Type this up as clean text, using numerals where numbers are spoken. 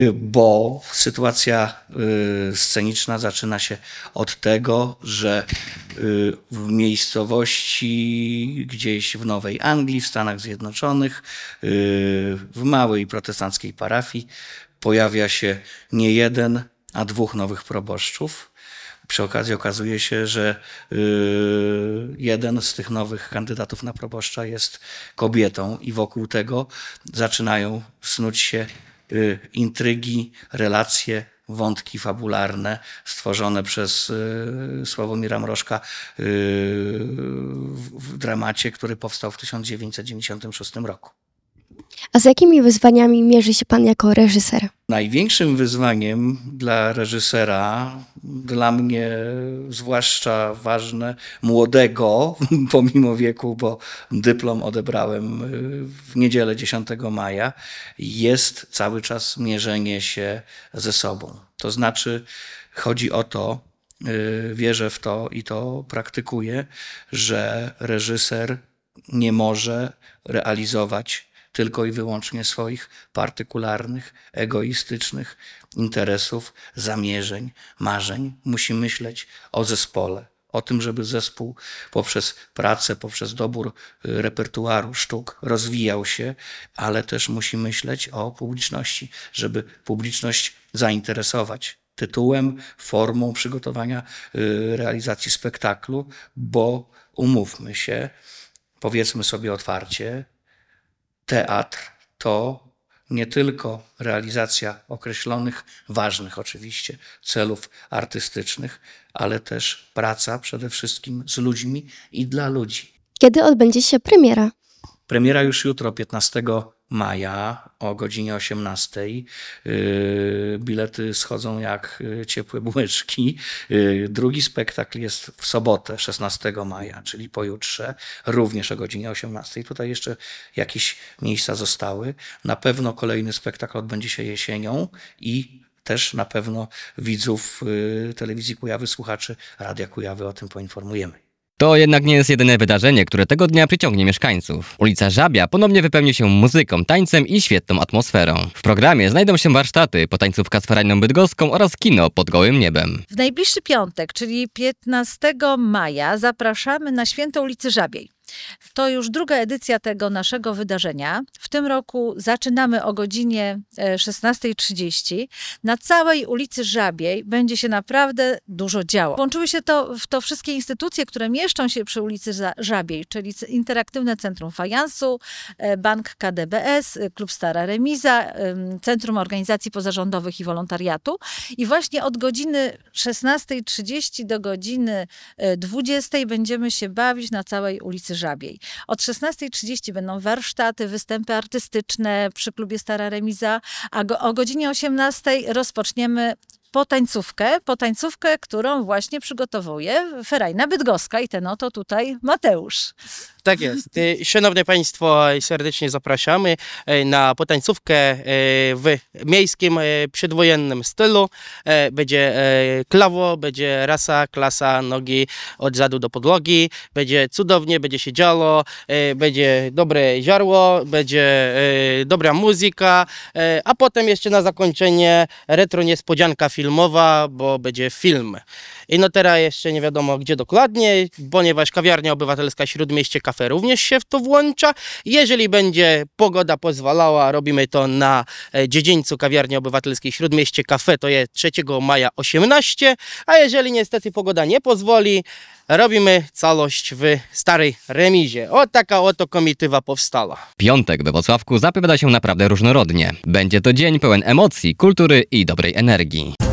Bo sytuacja sceniczna zaczyna się od tego, że w miejscowości gdzieś w Nowej Anglii, w Stanach Zjednoczonych, w małej protestanckiej parafii pojawia się nie jeden, a dwóch nowych proboszczów. Przy okazji okazuje się, że jeden z tych nowych kandydatów na proboszcza jest kobietą i wokół tego zaczynają snuć się intrygi, relacje, wątki fabularne stworzone przez Sławomira Mrożka w dramacie, który powstał w 1996 roku. A z jakimi wyzwaniami mierzy się pan jako reżyser? Największym wyzwaniem dla reżysera, dla mnie zwłaszcza ważne, młodego pomimo wieku, bo dyplom odebrałem w niedzielę 10 maja, jest cały czas mierzenie się ze sobą. To znaczy chodzi o to, wierzę w to i to praktykuję, że reżyser nie może realizować tylko i wyłącznie swoich partykularnych, egoistycznych interesów, zamierzeń, marzeń. Musi myśleć o zespole, o tym, żeby zespół poprzez pracę, poprzez dobór repertuaru sztuk rozwijał się, ale też musi myśleć o publiczności, żeby publiczność zainteresować tytułem, formą przygotowania realizacji spektaklu, bo umówmy się, powiedzmy sobie otwarcie, teatr to nie tylko realizacja określonych, ważnych oczywiście, celów artystycznych, ale też praca przede wszystkim z ludźmi i dla ludzi. Kiedy odbędzie się premiera? Premiera już jutro, 15 maja o godzinie 18. Bilety schodzą jak ciepłe bułeczki. Drugi spektakl jest w sobotę, 16 maja, czyli pojutrze, również o godzinie 18. Tutaj jeszcze jakieś miejsca zostały. Na pewno kolejny spektakl odbędzie się jesienią i też na pewno widzów Telewizji Kujawy, słuchaczy Radia Kujawy o tym poinformujemy. To jednak nie jest jedyne wydarzenie, które tego dnia przyciągnie mieszkańców. Ulica Żabia ponownie wypełni się muzyką, tańcem i świetną atmosferą. W programie znajdą się warsztaty, potańcówka z ferajną bydgoską oraz kino pod gołym niebem. W najbliższy piątek, czyli 15 maja, zapraszamy na Święto ulicy Żabiej. To już druga edycja tego naszego wydarzenia. W tym roku zaczynamy o godzinie 16:30. Na całej ulicy Żabiej będzie się naprawdę dużo działo. Włączyły się w to wszystkie instytucje, które mieszczą się przy ulicy Żabiej, czyli Interaktywne Centrum Fajansu, Bank KDBS, Klub Stara Remiza, Centrum Organizacji Pozarządowych i Wolontariatu. I właśnie od godziny 16:30 do godziny 20:00 będziemy się bawić na całej ulicy Żabiej. Od 16:30 będą warsztaty, występy artystyczne przy klubie Stara Remiza, a o godzinie 18:00 rozpoczniemy potańcówkę, którą właśnie przygotowuje ferajna bydgoska i ten oto tutaj Mateusz. Tak jest. Szanowni Państwo, serdecznie zapraszamy na potańcówkę w miejskim, przedwojennym stylu. Będzie klawo, będzie rasa, klasa, nogi od zadu do podłogi. Będzie cudownie, będzie się działo, będzie dobre żarło, będzie dobra muzyka, a potem jeszcze na zakończenie retro niespodzianka filmowa, bo będzie film. I no teraz jeszcze nie wiadomo gdzie dokładnie, ponieważ kawiarnia obywatelska Śródmieście Cafe również się w to włącza. Jeżeli będzie pogoda pozwalała, robimy to na dziedzińcu kawiarni obywatelskiej Śródmieście Cafe, to jest 3 maja 18, a jeżeli niestety pogoda nie pozwoli, robimy całość w Starej Remizie. O, taka oto komitywa powstała. Piątek we Włocławku zapowiada się naprawdę różnorodnie. Będzie to dzień pełen emocji, kultury i dobrej energii.